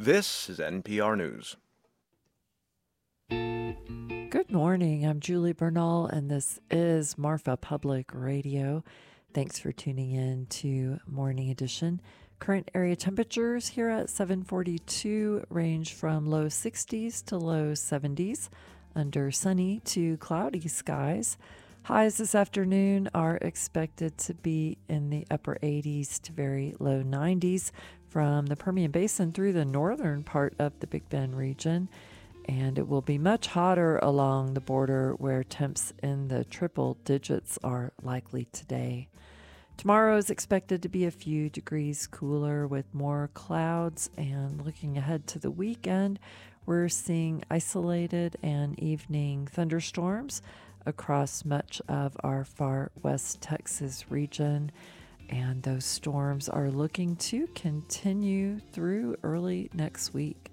This is NPR News. Good morning. I'm Julie Bernal, and this is Marfa Public Radio. Thanks for tuning in to Morning Edition. Current area temperatures here at 742 range from low 60s to low 70s, under sunny to cloudy skies. Highs this afternoon are expected to be in the upper 80s to very low 90s from the Permian Basin through the northern part of the Big Bend region. And it will be much hotter along the border where temps in the triple digits are likely today. Tomorrow is expected to be a few degrees cooler with more clouds, and looking ahead to the weekend, we're seeing isolated and evening thunderstorms across much of our far west Texas region, and those storms are looking to continue through early next week.